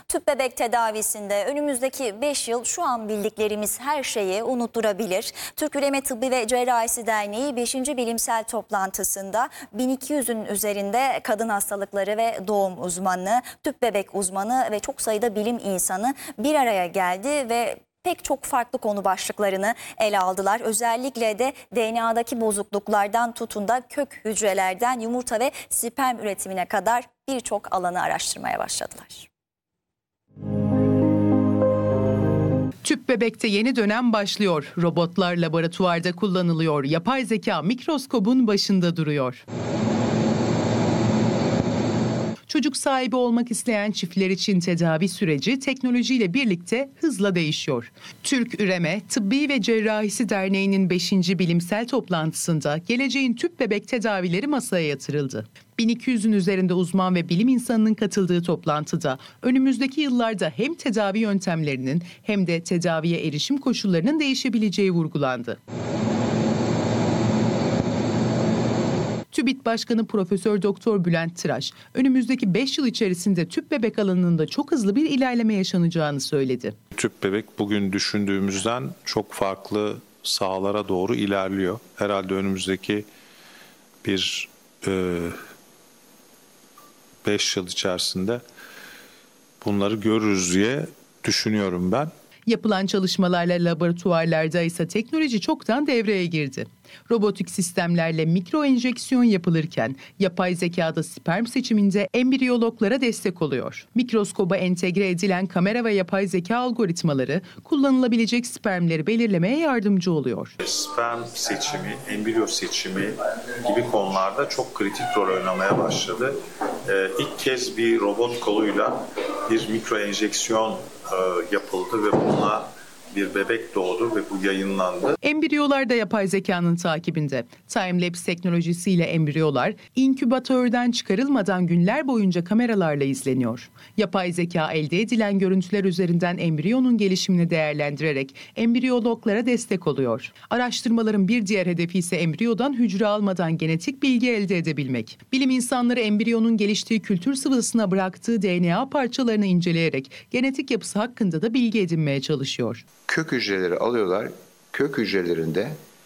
Tüp bebek tedavisinde önümüzdeki 5 yıl şu an bildiklerimiz her şeyi unutturabilir. Türk Üreme Tıbbi ve Cerrahisi Derneği 5. bilimsel toplantısında 1200'ün üzerinde kadın hastalıkları ve doğum uzmanı, tüp bebek uzmanı ve çok sayıda bilim insanı bir araya geldi ve pek çok farklı konu başlıklarını ele aldılar. Özellikle de DNA'daki bozukluklardan tutun da kök hücrelerden yumurta ve sperm üretimine kadar birçok alanı araştırmaya başladılar. Tüp bebekte yeni dönem başlıyor. Robotlar laboratuvarda kullanılıyor. Yapay zeka mikroskobun başında duruyor. Çocuk sahibi olmak isteyen çiftler için tedavi süreci teknolojiyle birlikte hızla değişiyor. Türk Üreme Tıbbi ve Cerrahisi Derneği'nin 5. bilimsel toplantısında geleceğin tüp bebek tedavileri masaya yatırıldı. 1200'ün üzerinde uzman ve bilim insanının katıldığı toplantıda önümüzdeki yıllarda hem tedavi yöntemlerinin hem de tedaviye erişim koşullarının değişebileceği vurgulandı. TÜBİT Başkanı Profesör Doktor Bülent Tıraş, önümüzdeki 5 yıl içerisinde tüp bebek alanında çok hızlı bir ilerleme yaşanacağını söyledi. Tüp bebek bugün düşündüğümüzden çok farklı sahalara doğru ilerliyor. Herhalde önümüzdeki bir 5 yıl içerisinde bunları görürüz diye düşünüyorum ben. Yapılan çalışmalarla laboratuvarlarda ise teknoloji çoktan devreye girdi. Robotik sistemlerle mikro enjeksiyon yapılırken yapay zekada sperm seçiminde embriyologlara destek oluyor. Mikroskoba entegre edilen kamera ve yapay zeka algoritmaları kullanılabilecek spermleri belirlemeye yardımcı oluyor. Sperm seçimi, embriyo seçimi gibi konularda çok kritik rol oynamaya başladı. İlk kez bir robot koluyla bir mikro enjeksiyon yapıldı ve bununla bir bebek doğdu ve bu yayınlandı. Embriyolar da yapay zekanın takibinde. Time-lapse teknolojisiyle embriyolar inkübatörden çıkarılmadan günler boyunca kameralarla izleniyor. Yapay zeka elde edilen görüntüler üzerinden embriyonun gelişimini değerlendirerek embriyologlara destek oluyor. Araştırmaların bir diğer hedefi ise embriyodan hücre almadan genetik bilgi elde edebilmek. Bilim insanları embriyonun geliştiği kültür sıvısına bıraktığı DNA parçalarını inceleyerek genetik yapısı hakkında da bilgi edinmeye çalışıyor. Kök hücreleri alıyorlar, kök hücrelerinde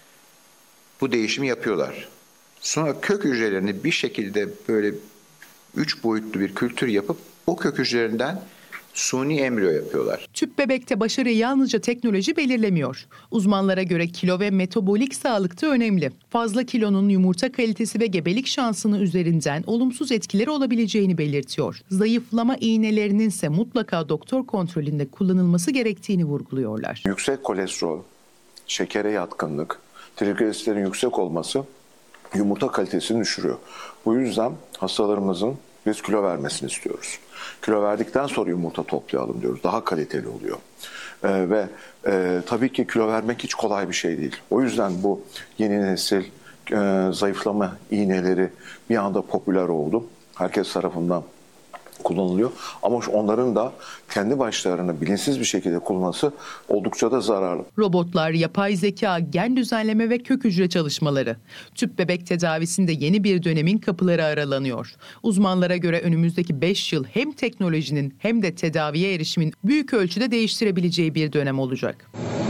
bu değişimi yapıyorlar. Sonra kök hücrelerini bir şekilde böyle 3 boyutlu bir kültür yapıp o kök hücrelerinden suni embriyo yapıyorlar. Tüp bebekte başarıyı yalnızca teknoloji belirlemiyor. Uzmanlara göre kilo ve metabolik sağlık da önemli. Fazla kilonun yumurta kalitesi ve gebelik şansını üzerinden olumsuz etkileri olabileceğini belirtiyor. Zayıflama iğnelerinin ise mutlaka doktor kontrolünde kullanılması gerektiğini vurguluyorlar. Yüksek kolesterol, şekere yatkınlık, trigliseritlerin yüksek olması yumurta kalitesini düşürüyor. Bu yüzden hastalarımızın biz kilo vermesini istiyoruz. Kilo verdikten sonra yumurta toplayalım diyoruz. Daha kaliteli oluyor. Tabii ki kilo vermek hiç kolay bir şey değil. O yüzden bu yeni nesil zayıflama iğneleri bir anda popüler oldu. Herkes tarafından kullanılıyor. Ama onların da kendi başlarına bilinçsiz bir şekilde kullanması oldukça da zararlı. Robotlar, yapay zeka, gen düzenleme ve kök hücre çalışmaları. Tüp bebek tedavisinde yeni bir dönemin kapıları aralanıyor. Uzmanlara göre önümüzdeki 5 yıl hem teknolojinin hem de tedaviye erişimin büyük ölçüde değiştirebileceği bir dönem olacak.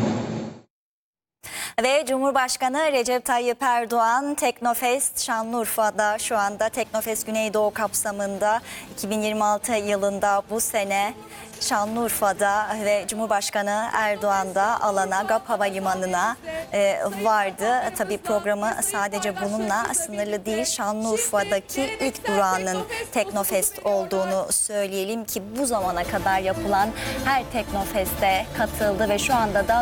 Ve Cumhurbaşkanı Recep Tayyip Erdoğan Teknofest Şanlıurfa'da şu anda Teknofest Güneydoğu kapsamında 2026 yılında bu sene Şanlıurfa'da ve Cumhurbaşkanı Erdoğan da alana GAP Havalimanı'na vardı. Tabii programı sadece bununla sınırlı değil. Şanlıurfa'daki ilk durağının Teknofest olduğunu söyleyelim ki bu zamana kadar yapılan her Teknofest'e katıldı ve şu anda da